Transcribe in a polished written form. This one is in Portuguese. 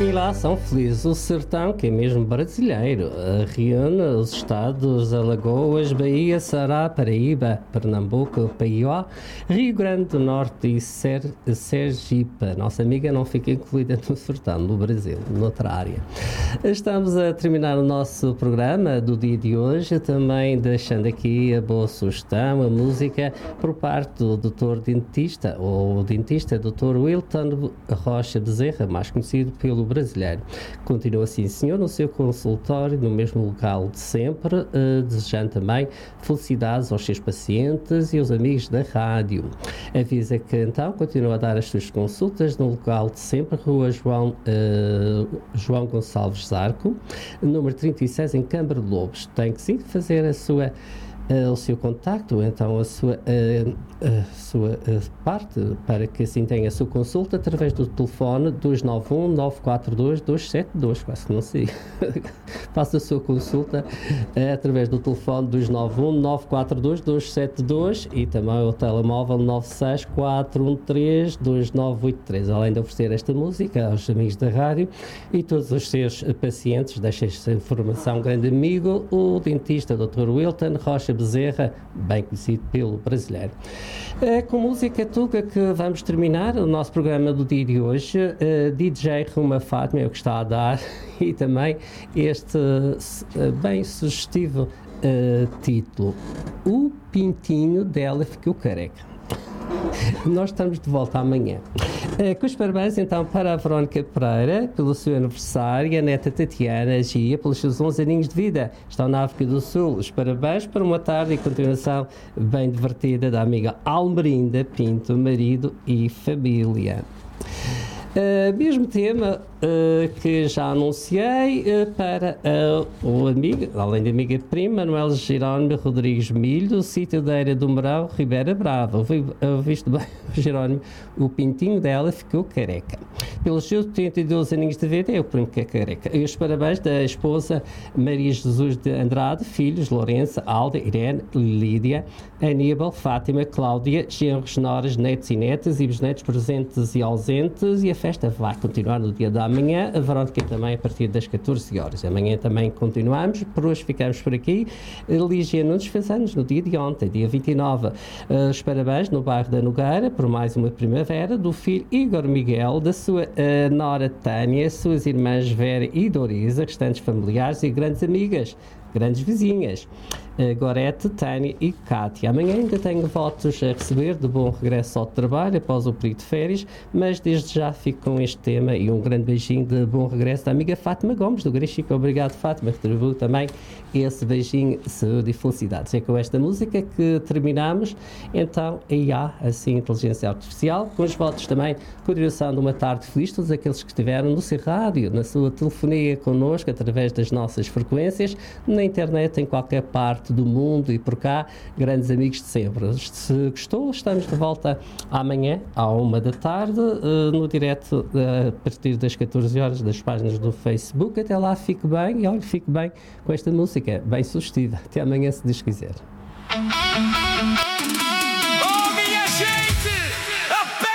E lá são felizes o sertão, que é mesmo brasileiro, reúne os estados Alagoas, Bahia, Ceará, Paraíba, Pernambuco, Paió, Rio Grande do Norte e Sergipe. Nossa amiga não fica incluída no sertão, no Brasil, noutra área. Estamos a terminar o nosso programa do dia de hoje, também deixando aqui a boa sugestão, a música, por parte do doutor dentista, ou dentista Dr. Wilton Rocha Bezerra, mais conhecido pelo brasileiro. Continua assim, senhor, no seu consultório, no mesmo local de sempre, desejando também felicidades aos seus pacientes e aos amigos da rádio. Avisa que então continua a dar as suas consultas no local de sempre, Rua João Gonçalves Zarco, número 36, em Câmara de Lobos. Tem que sim fazer o seu contacto, então a sua parte, para que assim tenha a sua consulta através do telefone 291-942-272, quase que não sei. Faça a sua consulta através do telefone 291-942-272 e também o telemóvel 96413-2983. Além de oferecer esta música aos amigos da rádio e todos os seus pacientes, deixa esta informação, grande amigo, o dentista Dr. Wilton Rocha Bezerra, bem conhecido pelo brasileiro. Com música tuga que vamos terminar o nosso programa do dia de hoje. DJ Ruma Fátima é o que está a dar e também este bem sugestivo título: O Pintinho dela ficou careca. Nós estamos de volta amanhã. Com os parabéns então para a Verónica Pereira pelo seu aniversário, a neta Tatiana Gia pelos seus 11 aninhos de vida. Estão na África do Sul. Os parabéns para uma tarde e continuação bem divertida da amiga Almerinda Pinto, marido e família. Mesmo tema que já anunciei para o amigo, além da amiga prima, Manuel Jerónimo Rodrigues Milho, sítio da Eira do Mourão, Ribeira Brava. Visto bem, Jerónimo, o pintinho dela ficou careca. Pelos seus 82 aninhos de vida, é o primo que é careca. E os parabéns da esposa Maria Jesus de Andrade, filhos Lourença, Alda, Irene, Lídia, Aníbal, Fátima, Cláudia, genros, noras, netos e netas e bisnetos presentes e ausentes. E a festa vai continuar no dia da amanhã, a Verónica também a partir das 14 horas. Amanhã também continuamos, por hoje ficamos por aqui. Lígia Nunes fez anos no dia de ontem, dia 29. Os parabéns no bairro da Nogueira, por mais uma primavera, do filho Igor Miguel, da sua nora Tânia, suas irmãs Vera e Dorisa, restantes familiares e grandes amigas, grandes vizinhas, Gorete, Tânia e Cátia. Amanhã ainda tenho votos a receber de bom regresso ao trabalho após o período de férias, mas desde já fico com este tema e um grande beijinho de bom regresso da amiga Fátima Gomes, do Gréxico. Obrigado, Fátima, retribuo também esse beijinho, saúde e felicidades. É com esta música que terminamos, então, a IA, assim, Inteligência Artificial, com os votos também, continuação de uma tarde feliz, todos aqueles que estiveram no seu rádio, na sua telefonia connosco, através das nossas frequências, na internet, em qualquer parte do mundo e por cá, grandes amigos de sempre. Se gostou, estamos de volta amanhã, à 1 da tarde, no direto, a partir das 14 horas, das páginas do Facebook. Até lá, fique bem e olha, fique bem com esta música, bem sugestiva. Até amanhã, se Deus quiser.